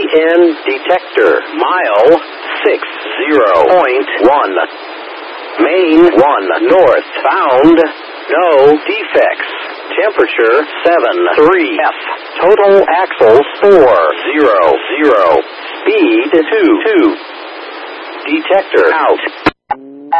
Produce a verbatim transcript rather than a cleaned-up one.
N detector. Mile six zero point one. Main one north. Found no defects. Temperature seven three F. Total axles four zero zero. Speed two two. Detector out.